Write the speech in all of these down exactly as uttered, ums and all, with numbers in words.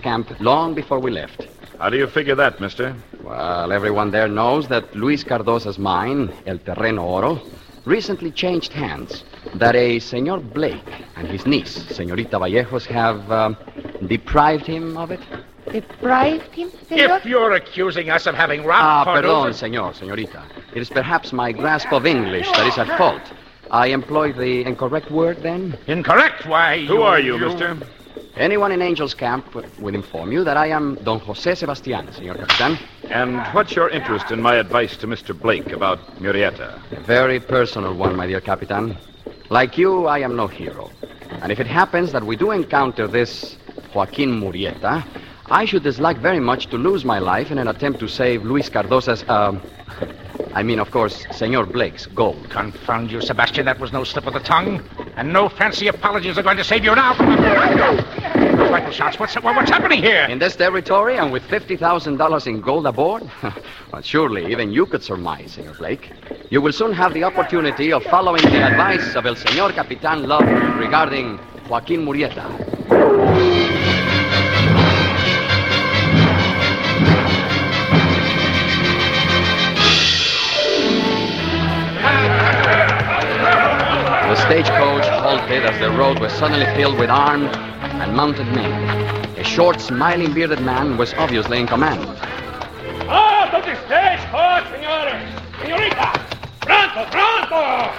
camp long before we left. How do you figure that, mister? Well, everyone there knows that Luis Cardosa's mine, El Terreno Oro, recently changed hands. That a Senor Blake and his niece, Senorita Vallejos, have um, deprived him of it. Deprived him, senor? If you're accusing us of having Ah, robbed perdón, Cardosa... senor, senorita. It is perhaps my grasp of English that is at fault. I employed the incorrect word, then? Incorrect? Why, Who you, are you, you, mister? Anyone in Angel's Camp will inform you that I am Don Jose Sebastian, Senor Capitan. And what's your interest in my advice to Mister Blake about Murrieta? A very personal one, my dear Capitan. Like you, I am no hero. And if it happens that we do encounter this Joaquin Murrieta, I should dislike very much to lose my life in an attempt to save Luis Cardosa's, um... I mean, of course, Senor Blake's gold. Confound you, Sebastian. That was no slip of the tongue. And no fancy apologies are going to save you now. Rifle shots. What's, what's happening here? In this territory and with fifty thousand dollars in gold aboard? Well, surely even you could surmise, Senor Blake. You will soon have the opportunity of following the advice of El Senor Capitan Love regarding Joaquin Murrieta. The stagecoach halted as the road was suddenly filled with armed and mounted men. A short, smiling, bearded man was obviously in command. Out of the stagecoach, senores! Senorita! Pronto, pronto!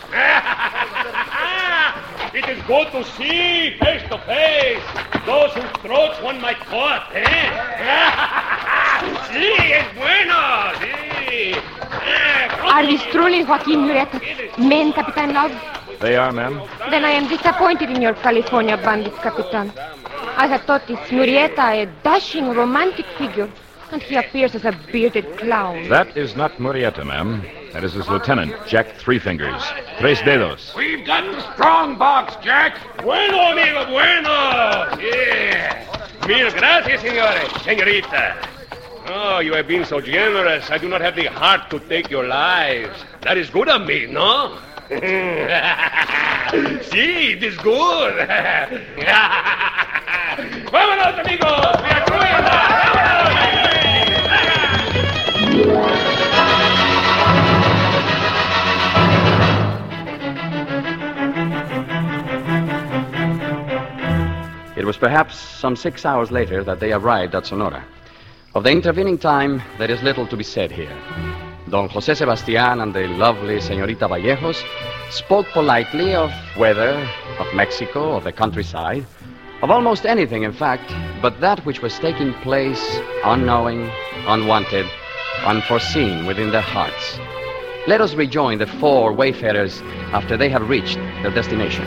It is good to see face to face those whose throats one might cut, eh? Sí, es bueno, sí. Are these truly Joaquin Murrieta men, Capitan Love? They are, ma'am. Then I am disappointed in your California bandits, Capitan. I had thought this Murrieta a dashing, romantic figure, and he appears as a bearded clown. That is not Murrieta, ma'am. That is his lieutenant, Jack Three Fingers. Tres Dedos. We've got the strong box, Jack. Bueno, amigo, bueno. Yeah. Mil gracias, señores. Señorita. Oh, you have been so generous. I do not have the heart to take your lives. That is good of me, no? Sí, it is good. Vámonos, amigos. We are going It was perhaps some six hours later that they arrived at Sonora. Of the intervening time, there is little to be said here. Don Jose Sebastian and the lovely Senorita Vallejos spoke politely of weather, of Mexico, of the countryside, of almost anything, in fact, but that which was taking place unknowing, unwanted, unforeseen within their hearts. Let us rejoin the four wayfarers after they have reached their destination.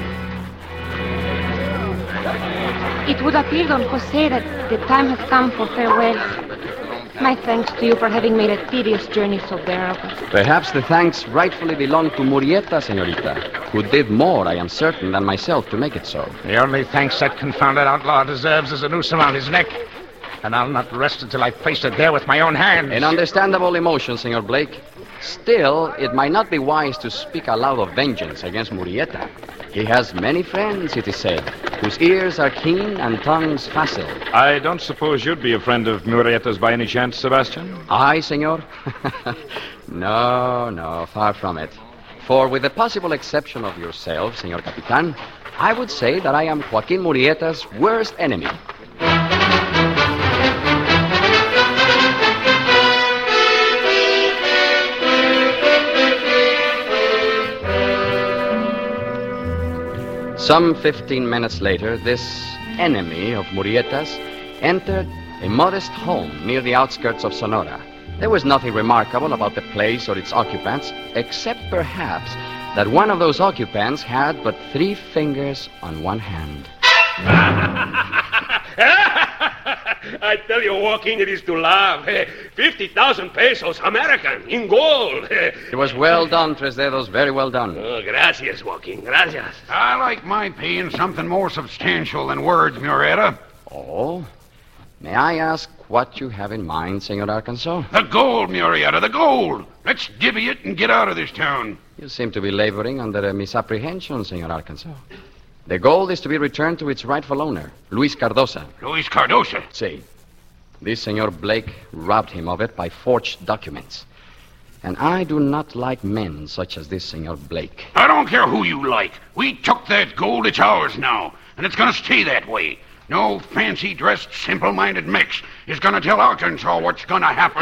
It would appear, Don Jose, that the time has come for farewell. My thanks to you for having made a tedious journey so bearable. Perhaps the thanks rightfully belong to Murrieta, Senorita, who did more, I am certain, than myself to make it so. The only thanks that confounded outlaw deserves is a noose around his neck. And I'll not rest until I've placed it there with my own hands. An understandable emotion, Senor Blake. Still, it might not be wise to speak aloud of vengeance against Murrieta. He has many friends, it is said, whose ears are keen and tongues facile. I don't suppose you'd be a friend of Murrieta's by any chance, Sebastian? I, senor? No, no, far from it. For with the possible exception of yourself, Senor Capitan, I would say that I am Joaquin Murrieta's worst enemy. Some fifteen minutes later, this enemy of Murrieta's entered a modest home near the outskirts of Sonora. There was nothing remarkable about the place or its occupants, except perhaps that one of those occupants had but three fingers on one hand. I tell you, Joaquin, it is to laugh. fifty thousand pesos, American, in gold. It was well done, Tres Dedos, very well done. Oh, gracias, Joaquin, gracias. I like my pay in something more substantial than words, Murrieta. Oh? May I ask what you have in mind, Senor Arkansas? The gold, Murrieta, the gold. Let's divvy it and get out of this town. You seem to be laboring under a misapprehension, Senor Arkansas. The gold is to be returned to its rightful owner, Luis Cardosa. Luis Cardosa. See, this Senor Blake robbed him of it by forged documents. And I do not like men such as this Senor Blake. I don't care who you like. We took that gold. It's ours now. And it's going to stay that way. No fancy-dressed, simple-minded mix is going to tell Arkansas what's going to happen.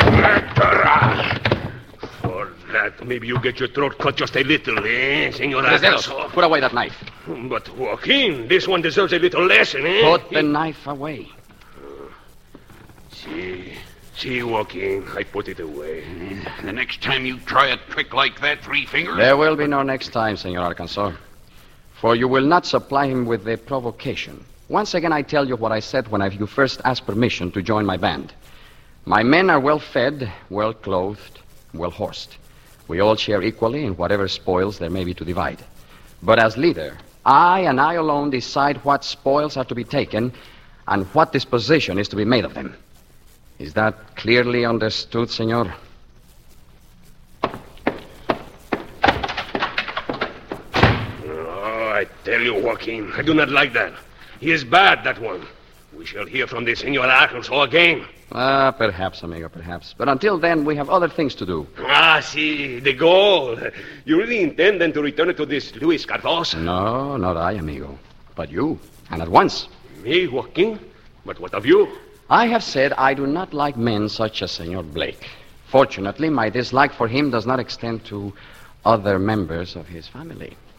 For that, maybe you get your throat cut just a little, eh, Senor Deseos, Alfonso? put away that knife. But, Joaquin, this one deserves a little lesson, eh? Put the knife away. See, see, Joaquin, I put it away. The next time you try a trick like that, Three Fingers... There will be no next time, Senor Arkansas. For you will not supply him with a provocation. Once again, I tell you what I said when I, you first asked permission to join my band. My men are well fed, well clothed, well horsed. We all share equally in whatever spoils there may be to divide. But as leader, I and I alone decide what spoils are to be taken and what disposition is to be made of them. Is that clearly understood, senor? Oh, I tell you, Joaquin, I do not like that. He is bad, that one. We shall hear from the Senor Arkansas again. Ah, perhaps, amigo, perhaps. But until then, we have other things to do. Ah, see, the gold. You really intend then to return it to this Luis Cardosa? No, not I, amigo. But you, and at once. Me, Joaquin? But what of you? I have said I do not like men such as Senor Blake. Fortunately, my dislike for him does not extend to other members of his family.